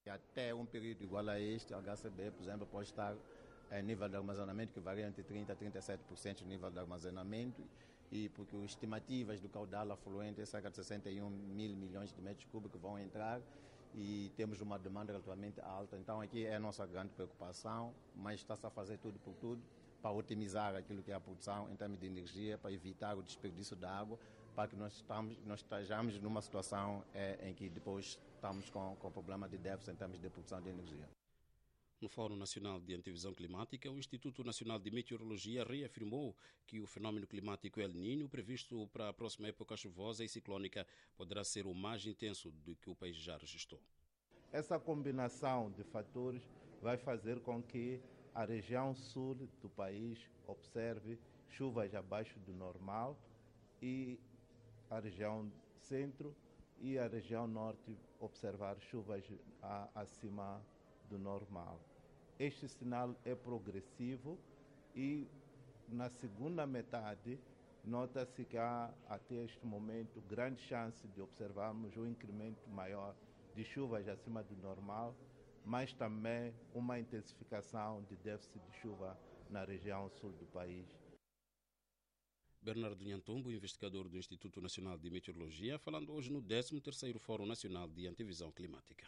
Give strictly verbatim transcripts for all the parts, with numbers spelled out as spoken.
Até um período igual a este, a H C B, por exemplo, pode estar em nível de armazenamento que varia entre trinta por cento a trinta e sete por cento do nível de armazenamento, e porque as estimativas do caudal afluente é cerca de sessenta e um mil milhões de metros cúbicos que vão entrar, e temos uma demanda relativamente alta. Então aqui é a nossa grande preocupação, mas está-se a fazer tudo por tudo para otimizar aquilo que é a produção em termos de energia, para evitar o desperdício de água, para que nós, estamos, nós estejamos numa situação é, em que depois estamos com, com problema de déficit em termos de produção de energia. No Fórum Nacional de Antevisão Climática, o Instituto Nacional de Meteorologia reafirmou que o fenômeno climático El Niño, previsto para a próxima época chuvosa e ciclónica, poderá ser o mais intenso do que o país já registrou. Essa combinação de fatores vai fazer com que a região sul do país observe chuvas abaixo do normal, e a região centro e a região norte observar chuvas a, acima do normal. Este sinal é progressivo e na segunda metade nota-se que há até este momento grande chance de observarmos um incremento maior de chuvas acima do normal, mas também uma intensificação de déficit de chuva na região sul do país. Bernardo Nhantumbo, investigador do Instituto Nacional de Meteorologia, falando hoje no décimo terceiro Fórum Nacional de Antevisão Climática.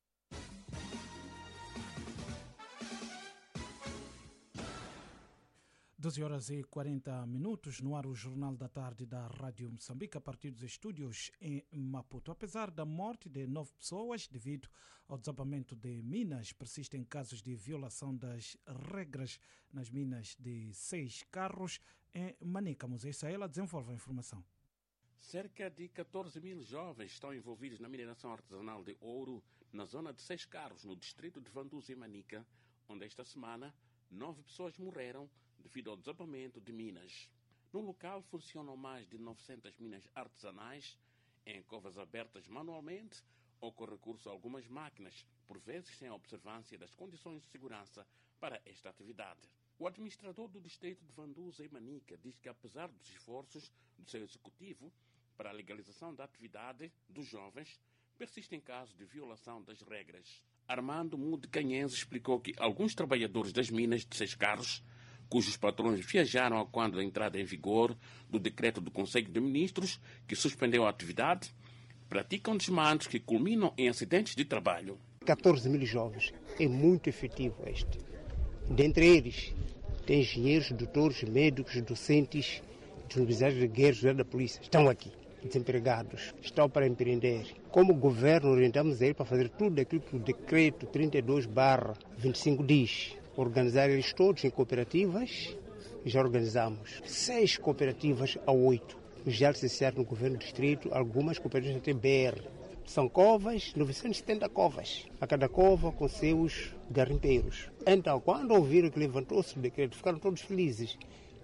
doze horas e quarenta minutos, no ar o Jornal da Tarde da Rádio Moçambique, a partir dos estúdios em Maputo. Apesar da morte de nove pessoas devido ao desabamento de minas, persistem casos de violação das regras nas minas de seis carros em Manica. Moisés Saela desenvolve a informação. Cerca de catorze mil jovens estão envolvidos na mineração artesanal de ouro na zona de Seis Carros, no distrito de Vanduza e Manica, onde esta semana nove pessoas morreram devido ao desabamento de minas. No local funcionam mais de novecentas minas artesanais, em covas abertas manualmente ou com recurso a algumas máquinas, por vezes sem a observância das condições de segurança para esta atividade. O administrador do distrito de Vanduza e Manica diz que, apesar dos esforços do seu executivo para a legalização da atividade dos jovens, persistem casos de violação das regras. Armando Mude Canhense explicou que alguns trabalhadores das minas de Seis Carros, cujos patrões viajaram a quando da entrada em vigor do decreto do Conselho de Ministros que suspendeu a atividade, praticam desmandos que culminam em acidentes de trabalho. catorze mil jovens, é muito efetivo este. Dentre eles, tem engenheiros, doutores, médicos, docentes, dos universidades de guerra da polícia, estão aqui, desempregados, estão para empreender. Como governo, orientamos eles para fazer tudo aquilo que o decreto trinta e dois barra vinte e cinco diz. Organizar eles todos em cooperativas, já organizamos seis cooperativas a oito. Já licenciaram no governo do distrito, algumas cooperativas até B R. São covas, novecentas e setenta covas, a cada cova com seus garimpeiros. Então, quando ouviram que levantou-se o decreto, ficaram todos felizes.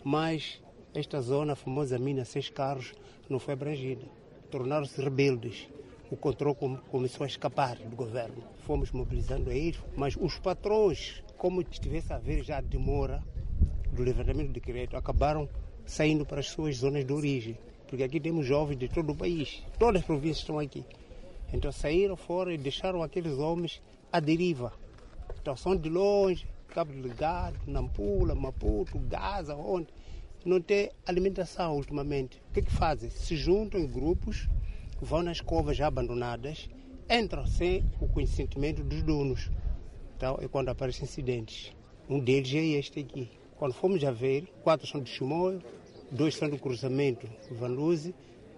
Mas esta zona, a famosa mina Seis Carros, não foi abrangida. Tornaram-se rebeldes. O controle começou a escapar do governo. Fomos mobilizando eles, mas os patrões, como estivesse a haver já a demora do levantamento do decreto, acabaram saindo para as suas zonas de origem. Porque aqui temos jovens de todo o país, todas as províncias estão aqui. Então saíram fora e deixaram aqueles homens à deriva. Então são de longe, Cabo Delgado, Nampula, Maputo, Gaza, onde não tem alimentação ultimamente. O que é que fazem? Se juntam em grupos, vão nas covas já abandonadas, entram sem o conhecimento dos donos. Então é quando aparecem incidentes. Um deles é este aqui. Quando fomos a ver, quatro são de Chimoio, dois são do cruzamento Vanduza,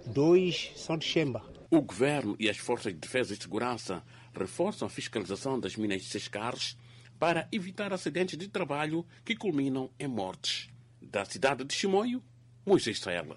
dois são de Xemba. O governo e as forças de defesa e segurança reforçam a fiscalização das minas de Seis Carros para evitar acidentes de trabalho que culminam em mortes. Da cidade de Chimoio, Moisés Saela.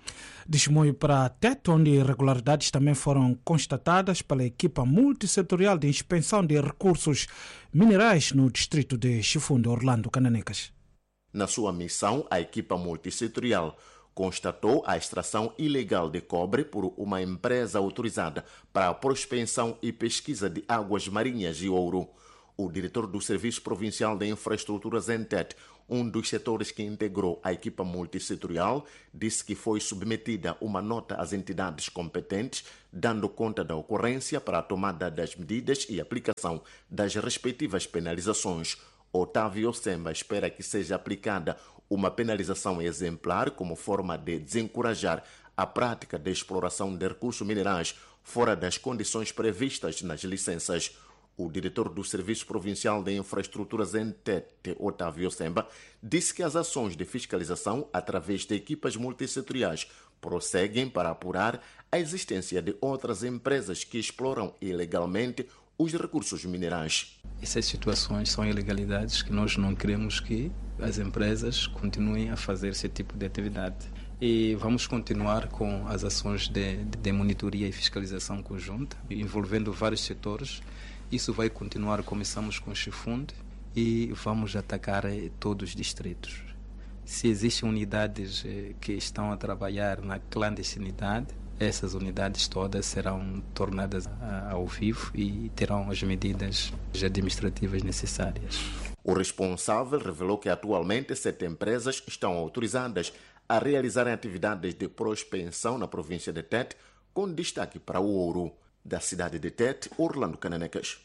De Chimoio para Tete, onde irregularidades também foram constatadas pela equipa multissetorial de inspeção de recursos minerais no distrito de Chifunde, Orlando Cananecas. Na sua missão, a equipa multissetorial constatou a extração ilegal de cobre por uma empresa autorizada para a prospecção e pesquisa de águas marinhas e ouro. O diretor do Serviço Provincial de Infraestruturas N T E T, um dos setores que integrou a equipa multissetorial, disse que foi submetida uma nota às entidades competentes, dando conta da ocorrência para a tomada das medidas e aplicação das respectivas penalizações. Otávio Semba espera que seja aplicada uma penalização exemplar como forma de desencorajar a prática de exploração de recursos minerais fora das condições previstas nas licenças. O diretor do Serviço Provincial de Infraestruturas N T E T, Otávio Semba, disse que as ações de fiscalização através de equipas multissetoriais prosseguem para apurar a existência de outras empresas que exploram ilegalmente os recursos minerais. Essas situações são ilegalidades que nós não queremos que as empresas continuem a fazer esse tipo de atividade. E vamos continuar com as ações de, de monitoria e fiscalização conjunta, envolvendo vários setores. Isso vai continuar, começamos com o Chifunde e vamos atacar todos os distritos. Se existem unidades que estão a trabalhar na clandestinidade, essas unidades todas serão tornadas ao vivo e terão as medidas administrativas necessárias. O responsável revelou que atualmente sete empresas estão autorizadas a realizarem atividades de prospecção na província de Tete, com destaque para o ouro. Da cidade de Tete, Orlando Cananecas.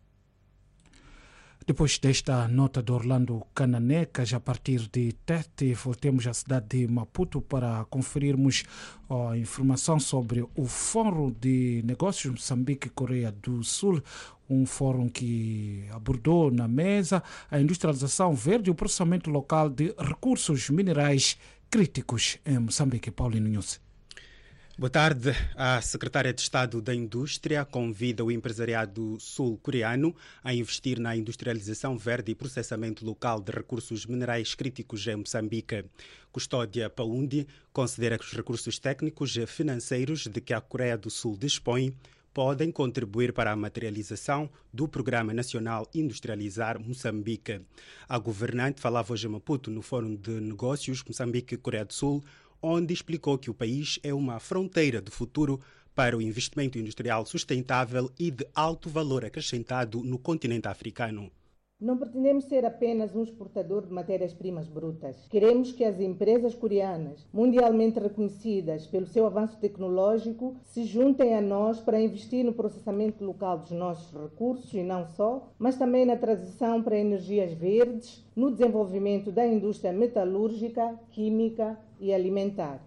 Depois desta nota de Orlando Cananecas, a partir de Tete, voltemos à cidade de Maputo para conferirmos a informação sobre o Fórum de Negócios Moçambique-Coreia do Sul, um fórum que abordou na mesa a industrialização verde e o processamento local de recursos minerais críticos em Moçambique. Paulino Nunes. Boa tarde. A secretária de Estado da Indústria convida o empresariado sul-coreano a investir na industrialização verde e processamento local de recursos minerais críticos em Moçambique. Custódia Paundi considera que os recursos técnicos e financeiros de que a Coreia do Sul dispõe podem contribuir para a materialização do Programa Nacional Industrializar Moçambique. A governante falava hoje em Maputo no Fórum de Negócios Moçambique-Coreia do Sul, onde explicou que o país é uma fronteira do futuro para o investimento industrial sustentável e de alto valor acrescentado no continente africano. Não pretendemos ser apenas um exportador de matérias-primas brutas. Queremos que as empresas coreanas, mundialmente reconhecidas pelo seu avanço tecnológico, se juntem a nós para investir no processamento local dos nossos recursos e não só, mas também na transição para energias verdes, no desenvolvimento da indústria metalúrgica, química e alimentar.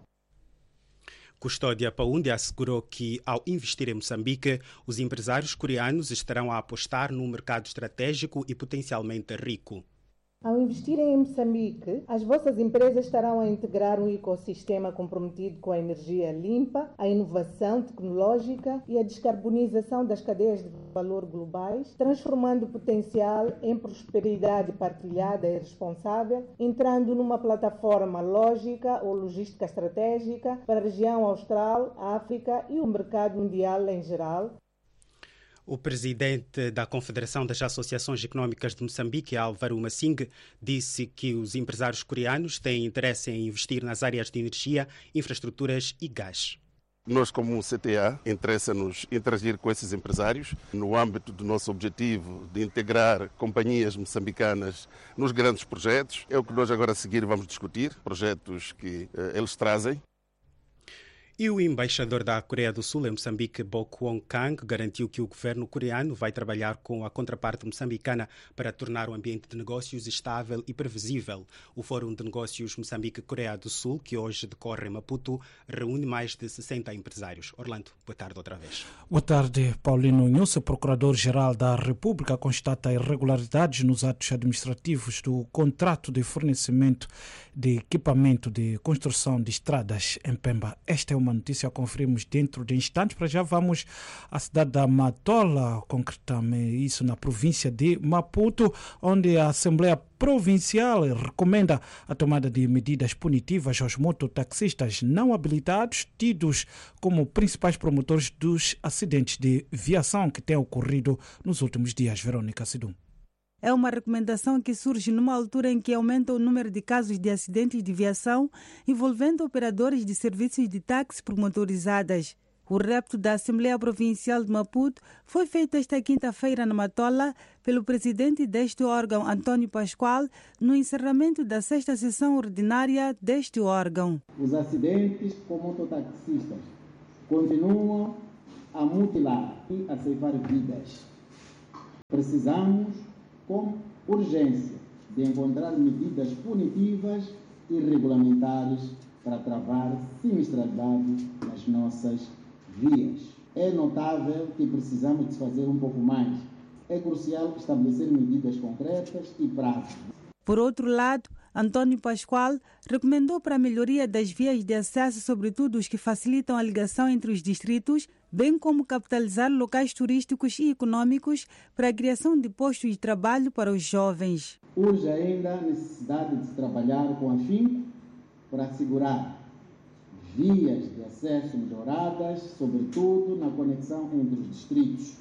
Custódia Paundi assegurou que, ao investir em Moçambique, os empresários coreanos estarão a apostar num mercado estratégico e potencialmente rico. Ao investirem em Moçambique, as vossas empresas estarão a integrar um ecossistema comprometido com a energia limpa, a inovação tecnológica e a descarbonização das cadeias de valor globais, transformando o potencial em prosperidade partilhada e responsável, entrando numa plataforma lógica ou logística estratégica para a região austral, África e o mercado mundial em geral. O presidente da Confederação das Associações Económicas de Moçambique, Álvaro Massing, disse que os empresários coreanos têm interesse em investir nas áreas de energia, infraestruturas e gás. Nós, como C T A, interessa-nos interagir com esses empresários no âmbito do nosso objetivo de integrar companhias moçambicanas nos grandes projetos. É o que nós agora a seguir vamos discutir, projetos que eh, eles trazem. E o embaixador da Coreia do Sul em Moçambique, Bo Kwon-kang, garantiu que o governo coreano vai trabalhar com a contraparte moçambicana para tornar o ambiente de negócios estável e previsível. O Fórum de Negócios Moçambique-Coreia do Sul, que hoje decorre em Maputo, reúne mais de sessenta empresários. Orlando, boa tarde outra vez. Boa tarde, Paulino Nunes. O Procurador-Geral da República constata irregularidades nos atos administrativos do contrato de fornecimento de equipamento de construção de estradas em Pemba. Esta é uma notícia que conferimos dentro de instantes. Para já vamos à cidade da Matola, concretamente isso na província de Maputo, onde a Assembleia Provincial recomenda a tomada de medidas punitivas aos mototaxistas não habilitados, tidos como principais promotores dos acidentes de viação que têm ocorrido nos últimos dias. Verônica Sidum. É uma recomendação que surge numa altura em que aumenta o número de casos de acidentes de viação envolvendo operadores de serviços de táxi por motorizadas. O repto da Assembleia Provincial de Maputo foi feito esta quinta-feira na Matola pelo presidente deste órgão, António Pascoal, no encerramento da sexta sessão ordinária deste órgão. Os acidentes com mototaxistas continuam a mutilar e a ceifar vidas. Precisamos, com urgência, de encontrar medidas punitivas e regulamentares para travar sinistralidade nas nossas vias. É notável que precisamos de fazer um pouco mais. É crucial estabelecer medidas concretas e práticas. Por outro lado, António Pascoal recomendou para a melhoria das vias de acesso, sobretudo os que facilitam a ligação entre os distritos, bem como capitalizar locais turísticos e econômicos para a criação de postos de trabalho para os jovens. Urge ainda a necessidade de se trabalhar com afinco para assegurar vias de acesso melhoradas, sobretudo na conexão entre os distritos,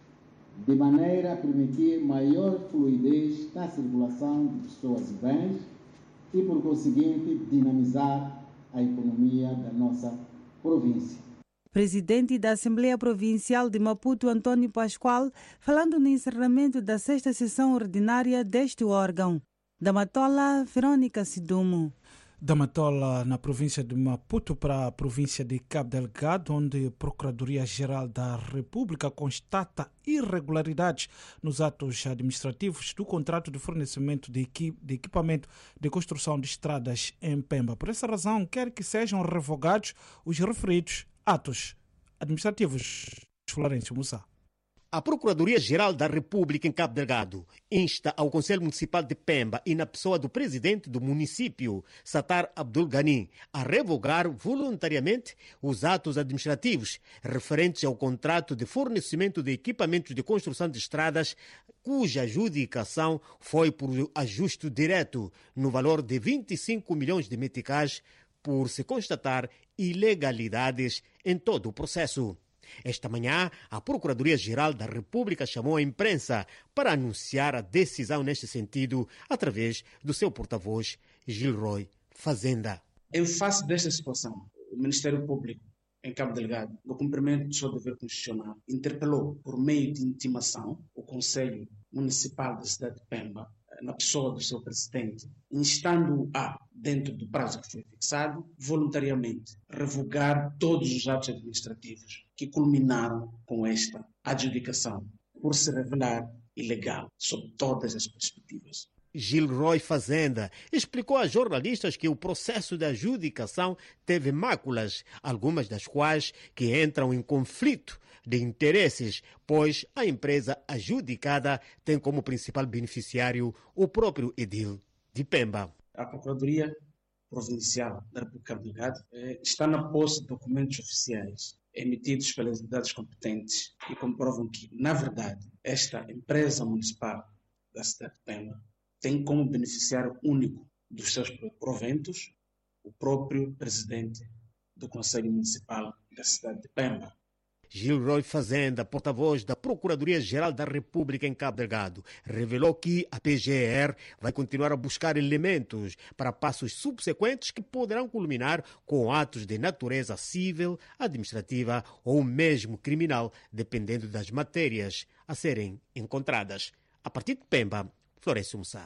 de maneira a permitir maior fluidez na circulação de pessoas e bens e, por conseguinte, dinamizar a economia da nossa província. Presidente da Assembleia Provincial de Maputo, António Pascoal, falando no encerramento da sexta sessão ordinária deste órgão. Da Matola, Verônica Sidumo. Da Matola, na província de Maputo, para a província de Cabo Delgado, onde a Procuradoria-Geral da República constata irregularidades nos atos administrativos do contrato de fornecimento de, equi de equipamento de construção de estradas em Pemba. Por essa razão, quer que sejam revogados os referidos atos administrativos. Florencio Musa. A Procuradoria-Geral da República em Cabo Delgado insta ao Conselho Municipal de Pemba e na pessoa do presidente do município, Satar Abdul Ghani, a revogar voluntariamente os atos administrativos referentes ao contrato de fornecimento de equipamentos de construção de estradas, cuja adjudicação foi por ajuste direto no valor de vinte e cinco milhões de meticais, por se constatar ilegalidades em todo o processo. Esta manhã, a Procuradoria-Geral da República chamou a imprensa para anunciar a decisão neste sentido através do seu porta-voz, Gilroy Fazenda. Em face desta situação, o Ministério Público em Cabo Delgado, no cumprimento do seu dever constitucional, interpelou por meio de intimação o Conselho Municipal da cidade de Pemba, na pessoa do seu presidente, instando-o a, dentro do prazo que foi fixado, voluntariamente revogar todos os atos administrativos que culminaram com esta adjudicação, por se revelar ilegal sob todas as perspectivas. Gilroy Fazenda explicou a jornalistas que o processo de adjudicação teve máculas, algumas das quais que entram em conflito de interesses, pois a empresa adjudicada tem como principal beneficiário o próprio edil de Pemba. A Procuradoria Provincial da República de Cabo Delgado eh, está na posse de documentos oficiais emitidos pelas entidades competentes que comprovam que, na verdade, esta empresa municipal da cidade de Pemba tem como beneficiário único dos seus proventos o próprio presidente do Conselho Municipal da cidade de Pemba. Gilroy Fazenda, porta-voz da Procuradoria-Geral da República em Cabo Delgado, revelou que a P G R vai continuar a buscar elementos para passos subsequentes que poderão culminar com atos de natureza civil, administrativa ou mesmo criminal, dependendo das matérias a serem encontradas. A partir de Pemba, Florencio Musa.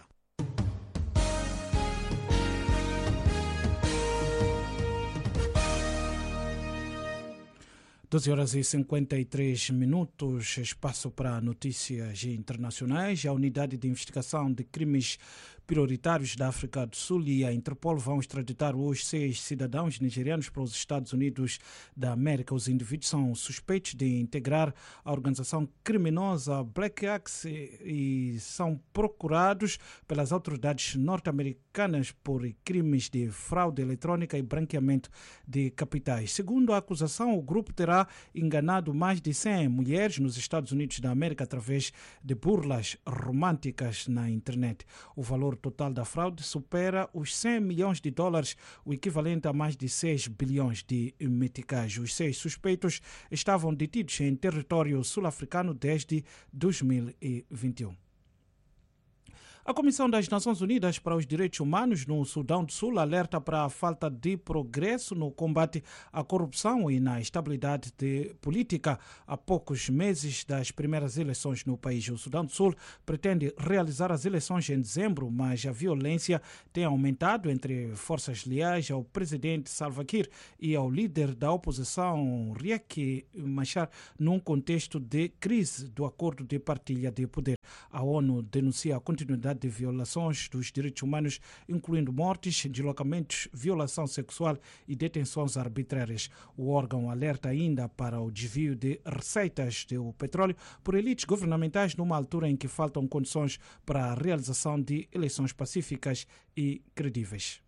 doze horas e cinquenta e três minutos, espaço para notícias internacionais. A Unidade de Investigação de Crimes Prioritários da África do Sul e a Interpol vão extraditar hoje seis cidadãos nigerianos para os Estados Unidos da América. Os indivíduos são suspeitos de integrar a organização criminosa Black Axe e são procurados pelas autoridades norte-americanas por crimes de fraude eletrônica e branqueamento de capitais. Segundo a acusação, o grupo terá enganado mais de cem mulheres nos Estados Unidos da América através de burlas românticas na internet. O valor total da fraude supera os cem milhões de dólares, o equivalente a mais de seis bilhões de meticais. Os seis suspeitos estavam detidos em território sul-africano desde dois mil e vinte e um. A Comissão das Nações Unidas para os Direitos Humanos no Sudão do Sul alerta para a falta de progresso no combate à corrupção e na estabilidade de política a poucos meses das primeiras eleições no país. O Sudão do Sul pretende realizar as eleições em dezembro, mas a violência tem aumentado entre forças leais ao presidente Salva Kiir e ao líder da oposição Riek Machar num contexto de crise do acordo de partilha de poder. A ONU denuncia a continuidade de violações dos direitos humanos, incluindo mortes, deslocamentos, violação sexual e detenções arbitrárias. O órgão alerta ainda para o desvio de receitas do petróleo por elites governamentais numa altura em que faltam condições para a realização de eleições pacíficas e credíveis.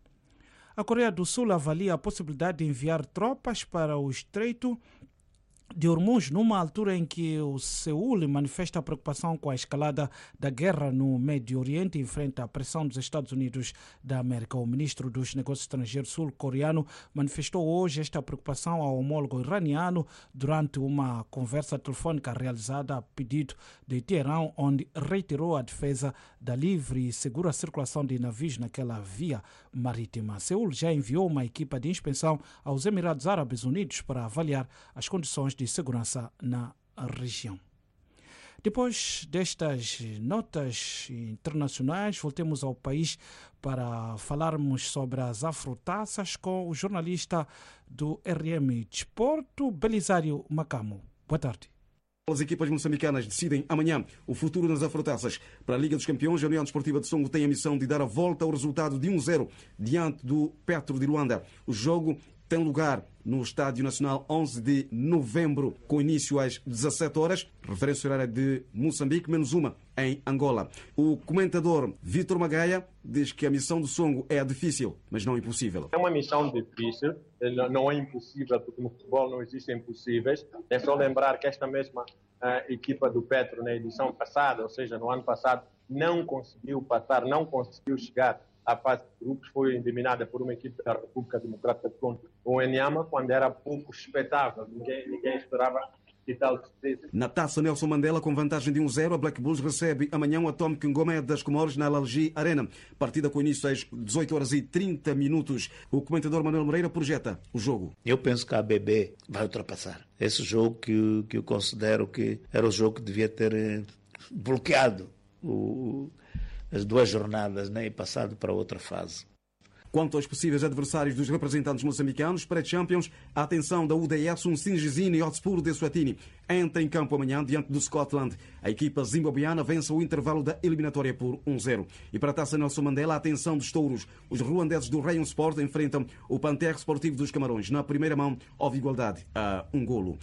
A Coreia do Sul avalia a possibilidade de enviar tropas para o Estreito de Hormuz, numa altura em que o Seul manifesta preocupação com a escalada da guerra no Médio Oriente e enfrenta a pressão dos Estados Unidos da América. O ministro dos Negócios Estrangeiros sul-coreano manifestou hoje esta preocupação ao homólogo iraniano durante uma conversa telefônica realizada a pedido de Teherão, onde reiterou a defesa da livre e segura circulação de navios naquela via marítima. Seul já enviou uma equipa de inspeção aos Emirados Árabes Unidos para avaliar as condições de segurança na região. Depois destas notas internacionais, voltemos ao país para falarmos sobre as afrotaças com o jornalista do R M Desporto, Belisário Macamo. Boa tarde. As equipas moçambicanas decidem amanhã o futuro nas afrotaças. Para a Liga dos Campeões, a União Desportiva de Songo tem a missão de dar a volta ao resultado de um zero diante do Petro de Luanda. O jogo tem lugar no Estádio Nacional onze de novembro, com início às dezassete horas, referência horária de Moçambique, menos uma em Angola. O comentador Vítor Magaia diz que a missão do Songo é difícil, mas não impossível. É uma missão difícil, não é impossível, porque no futebol não existem impossíveis. É só lembrar que esta mesma uh, equipa do Petro, na edição passada, ou seja, no ano passado, não conseguiu passar, não conseguiu chegar à fase de grupos, foi eliminada por uma equipe da República Democrática do Congo, o Enyama, quando era pouco expectável. Ninguém, ninguém esperava que tal sucedesse. Na Taça Nelson Mandela, com vantagem de um zero, a Black Bulls recebe amanhã o Atomic Ngomé das Comores na Lalji Arena. Partida com início às dezoito horas e trinta minutos. O comentador Manuel Moreira projeta o jogo. Eu penso que a A B B vai ultrapassar. Esse jogo que, que eu considero que era o jogo que devia ter bloqueado o... as duas jornadas, né, e passado para outra fase. Quanto aos possíveis adversários dos representantes moçambicanos, pré-champions, a atenção da U D S, um Singizini Hotspur de Eswatini entra em campo amanhã diante do Scotland. A equipa zimbabuiana vence o intervalo da eliminatória por um zero. E para a Taça Nelson Mandela, a atenção dos touros. Os ruandeses do Rayon Sport enfrentam o Panterre Sportivo dos Camarões. Na primeira mão, houve igualdade a um golo.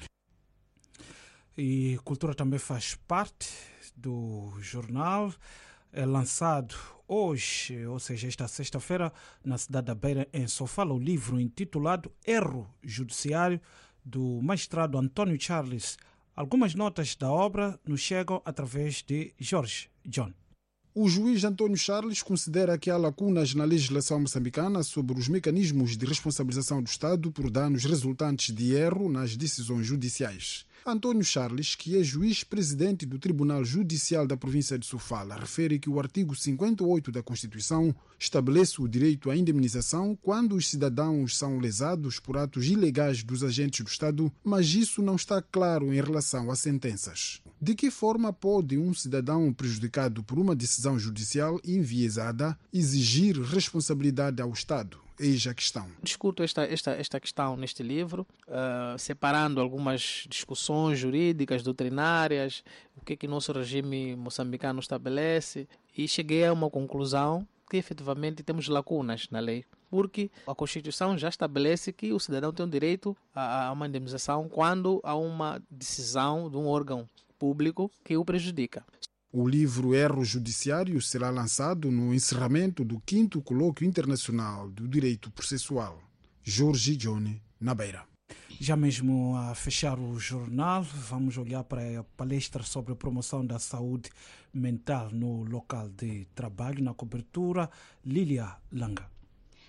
E cultura também faz parte do jornal. É lançado hoje, ou seja, esta sexta-feira, na cidade da Beira, em Sofala, o livro intitulado Erro Judiciário, do magistrado António Charles. Algumas notas da obra nos chegam através de Jorge John. O juiz António Charles considera que há lacunas na legislação moçambicana sobre os mecanismos de responsabilização do Estado por danos resultantes de erro nas decisões judiciais. António Charles, que é juiz-presidente do Tribunal Judicial da província de Sofala, refere que o artigo cinquenta e oito da Constituição estabelece o direito à indemnização quando os cidadãos são lesados por atos ilegais dos agentes do Estado, mas isso não está claro em relação a sentenças. De que forma pode um cidadão prejudicado por uma decisão judicial enviesada exigir responsabilidade ao Estado? Eis a questão. Discuto esta, esta, esta questão neste livro, uh, separando algumas discussões jurídicas, doutrinárias, o que, que nosso regime moçambicano estabelece, e cheguei a uma conclusão que efetivamente temos lacunas na lei, porque a Constituição já estabelece que o cidadão tem o direito a, a uma indemnização quando há uma decisão de um órgão público que o prejudica. O livro Erro Judiciário será lançado no encerramento do quinto Colóquio Internacional do Direito Processual. Jorge Johnny, na Beira. Já mesmo a fechar o jornal, vamos olhar para a palestra sobre a promoção da saúde mental no local de trabalho, na cobertura, Lília Langa.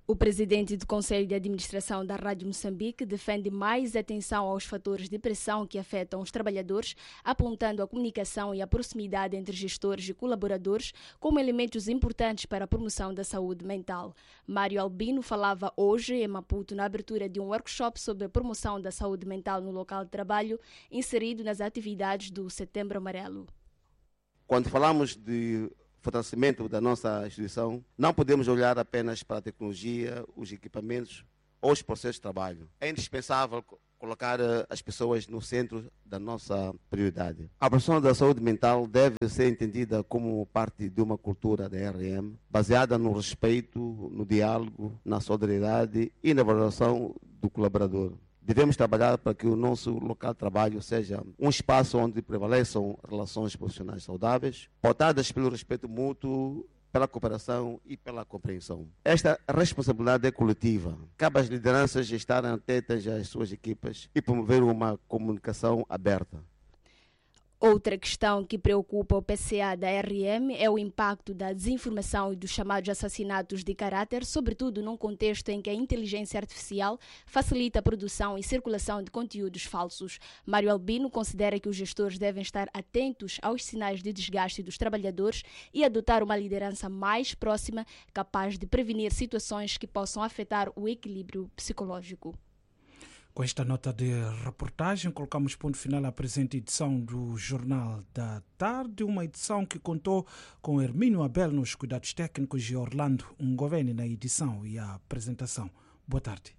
O presidente do Conselho de Administração da Rádio Moçambique defende mais atenção aos fatores de pressão que afetam os trabalhadores, apontando a comunicação e a proximidade entre gestores e colaboradores como elementos importantes para a promoção da saúde mental. Mário Albino falava hoje em Maputo na abertura de um workshop sobre a promoção da saúde mental no local de trabalho, inserido nas atividades do Setembro Amarelo. Quando falamos de fortalecimento da nossa instituição, não podemos olhar apenas para a tecnologia, os equipamentos ou os processos de trabalho. É indispensável colocar as pessoas no centro da nossa prioridade. A promoção da saúde mental deve ser entendida como parte de uma cultura da R M, baseada no respeito, no diálogo, na solidariedade e na valoração do colaborador. Devemos trabalhar para que o nosso local de trabalho seja um espaço onde prevaleçam relações profissionais saudáveis, pautadas pelo respeito mútuo, pela cooperação e pela compreensão. Esta responsabilidade é coletiva. Cabe às lideranças estarem atentas às suas equipas e promover uma comunicação aberta. Outra questão que preocupa o P C A da R M é o impacto da desinformação e dos chamados assassinatos de caráter, sobretudo num contexto em que a inteligência artificial facilita a produção e circulação de conteúdos falsos. Mário Albino considera que os gestores devem estar atentos aos sinais de desgaste dos trabalhadores e adotar uma liderança mais próxima, capaz de prevenir situações que possam afetar o equilíbrio psicológico. Com esta nota de reportagem, colocamos ponto final à presente edição do Jornal da Tarde, uma edição que contou com Hermínio Abel nos cuidados técnicos e Orlando Ngoveni na edição e a apresentação. Boa tarde.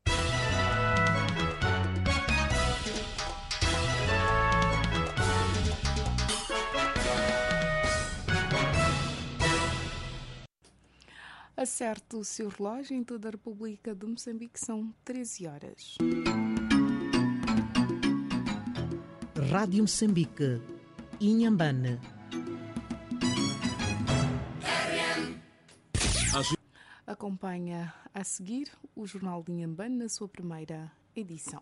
Acerte o seu relógio em toda a República de Moçambique, são treze horas. Rádio Moçambique, Inhambane. Acompanha a seguir o Jornal de Inhambane na sua primeira edição.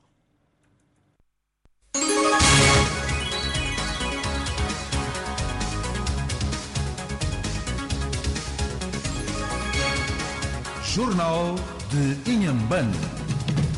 Jornal de Inhambane.